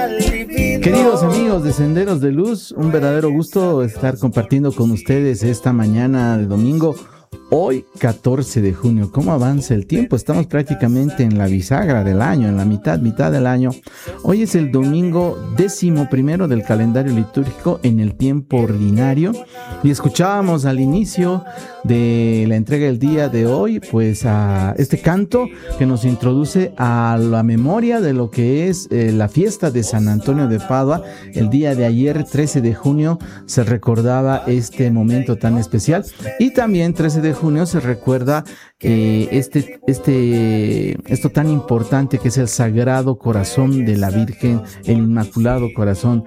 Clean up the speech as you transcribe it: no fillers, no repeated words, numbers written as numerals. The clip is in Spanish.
Queridos amigos de Senderos de Luz, un verdadero gusto estar compartiendo con ustedes esta mañana de domingo, hoy 14 de junio. ¿Cómo avanza el tiempo? Estamos prácticamente en la bisagra del año, en la mitad del año. Hoy es el domingo 11º del calendario litúrgico en el tiempo ordinario y escuchábamos al inicio de la entrega del día de hoy, pues a este canto que nos introduce a la memoria de lo que es la fiesta de San Antonio de Padua. El día de ayer, 13 de junio, se recordaba este momento tan especial y también 13 de junio se recuerda esto tan importante que es el Sagrado Corazón de la Virgen, el Inmaculado Corazón